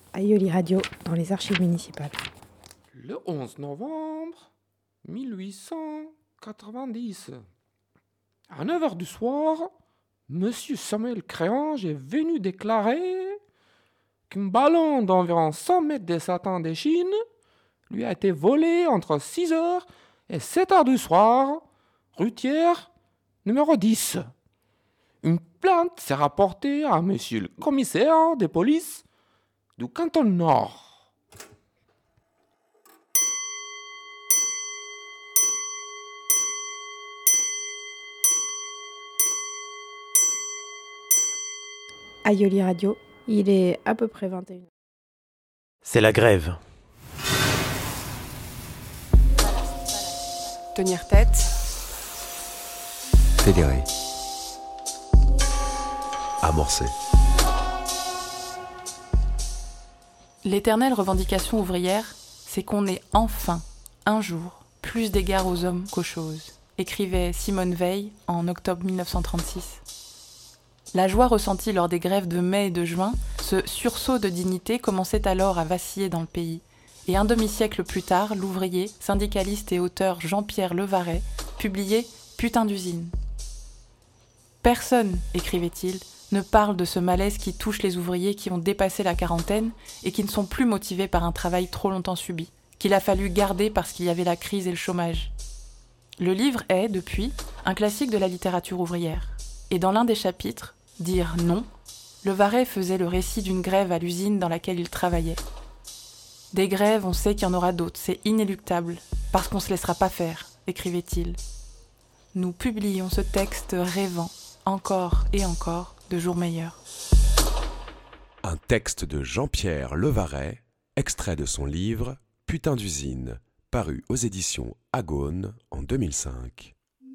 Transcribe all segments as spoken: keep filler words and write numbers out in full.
Aioli Radio dans les archives municipales. Le onze novembre mille huit cent quatre-vingt-dix, à neuf heures du soir, Monsieur Samuel Créange est venu déclarer qu'un ballon d'environ cent mètres de satin de Chine lui a été volé entre six heures et sept heures du soir, rue Thiers, numéro dix. Une plainte s'est rapportée à Monsieur le commissaire de police du canton Nord. Aioli Radio, il est à peu près vingt et une heures. C'est la grève. Tenir tête. Fédérer. Amorcer. L'éternelle revendication ouvrière, c'est qu'on ait enfin, un jour, plus d'égard aux hommes qu'aux choses, écrivait Simone Veil en octobre mille neuf cent trente-six. La joie ressentie lors des grèves de mai et de juin, ce sursaut de dignité commençait alors à vaciller dans le pays. Et un demi-siècle plus tard, l'ouvrier, syndicaliste et auteur Jean-Pierre Levaret publiait « Putain d'usine ». Personne, écrivait-il, ne parle de ce malaise qui touche les ouvriers qui ont dépassé la quarantaine et qui ne sont plus motivés par un travail trop longtemps subi, qu'il a fallu garder parce qu'il y avait la crise et le chômage. Le livre est, depuis, un classique de la littérature ouvrière. Et dans l'un des chapitres, « Dire non », Levaret faisait le récit d'une grève à l'usine dans laquelle il travaillait. Des grèves, on sait qu'il y en aura d'autres, c'est inéluctable, parce qu'on ne se laissera pas faire, écrivait-il. Nous publions ce texte rêvant, encore et encore, de jours meilleurs. Un texte de Jean-Pierre Levaret, extrait de son livre « Putain d'usine », paru aux éditions Agone en deux mille cinq.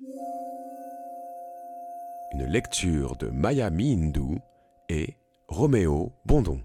Une lecture de Maya Mihindou et Roméo Bondon.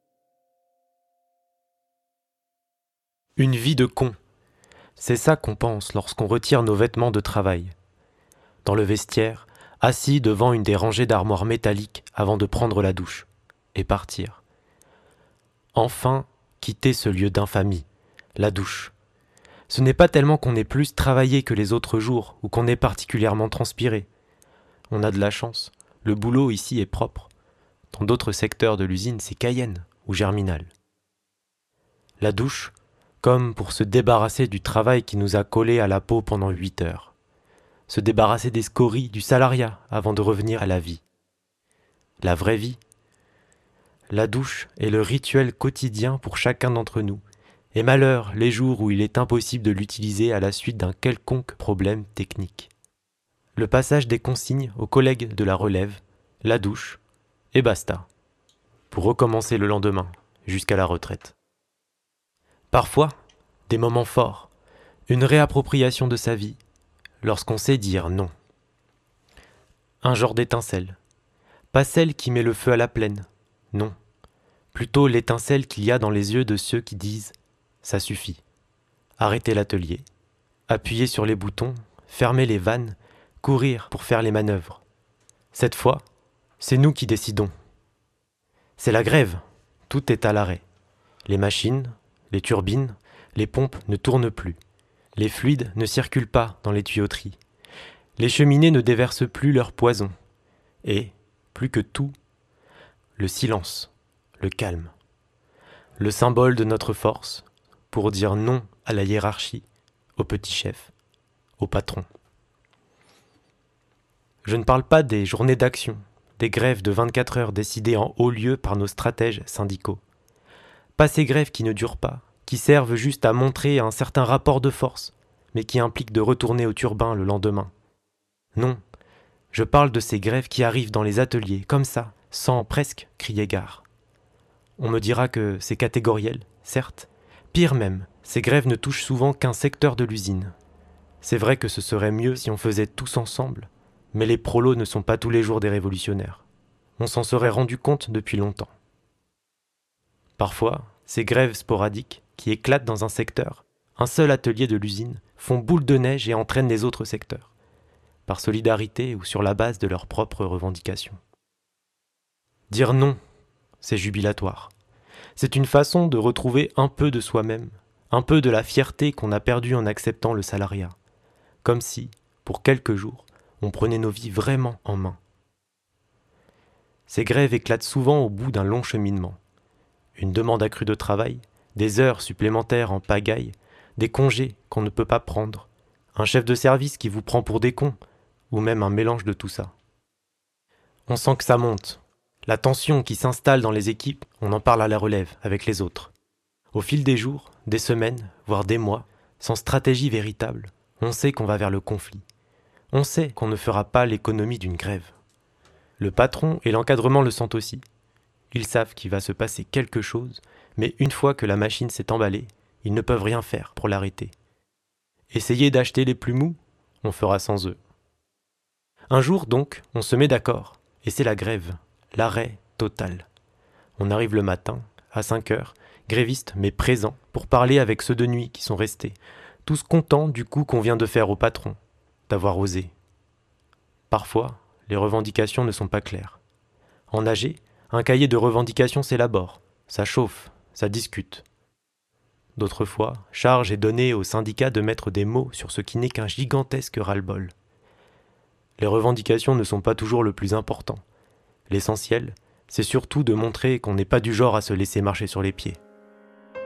Une vie de con. C'est ça qu'on pense lorsqu'on retire nos vêtements de travail. Dans le vestiaire, assis devant une des rangées d'armoires métalliques avant de prendre la douche et partir. Enfin, quitter ce lieu d'infamie, la douche. Ce n'est pas tellement qu'on ait plus travaillé que les autres jours ou qu'on ait particulièrement transpiré. On a de la chance, le boulot ici est propre. Dans d'autres secteurs de l'usine, c'est Cayenne ou Germinal. La douche, comme pour se débarrasser du travail qui nous a collés à la peau pendant huit heures. Se débarrasser des scories, du salariat, avant de revenir à la vie. La vraie vie. La douche est le rituel quotidien pour chacun d'entre nous, et malheur les jours où il est impossible de l'utiliser à la suite d'un quelconque problème technique. Le passage des consignes aux collègues de la relève, la douche, et basta, pour recommencer le lendemain, jusqu'à la retraite. Parfois, des moments forts, une réappropriation de sa vie, lorsqu'on sait dire non. Un genre d'étincelle, pas celle qui met le feu à la plaine, non, plutôt l'étincelle qu'il y a dans les yeux de ceux qui disent « ça suffit ». Arrêter l'atelier, appuyer sur les boutons, fermer les vannes, courir pour faire les manœuvres. Cette fois, c'est nous qui décidons. C'est la grève, tout est à l'arrêt. Les machines, les turbines, les pompes ne tournent plus. Les fluides ne circulent pas dans les tuyauteries. Les cheminées ne déversent plus leur poison. Et, plus que tout, le silence, le calme. Le symbole de notre force pour dire non à la hiérarchie, au petit chef, au patron. Je ne parle pas des journées d'action, des grèves de vingt-quatre heures décidées en haut lieu par nos stratèges syndicaux. Pas ces grèves qui ne durent pas, qui servent juste à montrer un certain rapport de force, mais qui impliquent de retourner au turbin le lendemain. Non, je parle de ces grèves qui arrivent dans les ateliers, comme ça, sans presque crier gare. On me dira que c'est catégoriel, certes. Pire même, ces grèves ne touchent souvent qu'un secteur de l'usine. C'est vrai que ce serait mieux si on faisait tous ensemble, mais les prolos ne sont pas tous les jours des révolutionnaires. On s'en serait rendu compte depuis longtemps. Parfois, ces grèves sporadiques, qui éclatent dans un secteur, un seul atelier de l'usine, font boule de neige et entraînent les autres secteurs, par solidarité ou sur la base de leurs propres revendications. Dire non, c'est jubilatoire. C'est une façon de retrouver un peu de soi-même, un peu de la fierté qu'on a perdue en acceptant le salariat. Comme si, pour quelques jours, on prenait nos vies vraiment en main. Ces grèves éclatent souvent au bout d'un long cheminement. Une demande accrue de travail, des heures supplémentaires en pagaille, des congés qu'on ne peut pas prendre, un chef de service qui vous prend pour des cons, ou même un mélange de tout ça. On sent que ça monte. La tension qui s'installe dans les équipes, on en parle à la relève, avec les autres. Au fil des jours, des semaines, voire des mois, sans stratégie véritable, on sait qu'on va vers le conflit. On sait qu'on ne fera pas l'économie d'une grève. Le patron et l'encadrement le sentent aussi. Ils savent qu'il va se passer quelque chose, mais une fois que la machine s'est emballée, ils ne peuvent rien faire pour l'arrêter. Essayer d'acheter les plus mous, on fera sans eux. Un jour donc, on se met d'accord, et c'est la grève, l'arrêt total. On arrive le matin, à cinq heures, grévistes mais présents, pour parler avec ceux de nuit qui sont restés, tous contents du coup qu'on vient de faire au patron, d'avoir osé. Parfois, les revendications ne sont pas claires. En A G, un cahier de revendications s'élabore, ça chauffe, ça discute. D'autres fois, charge est donnée aux syndicats de mettre des mots sur ce qui n'est qu'un gigantesque ras-le-bol. Les revendications ne sont pas toujours le plus important. L'essentiel, c'est surtout de montrer qu'on n'est pas du genre à se laisser marcher sur les pieds.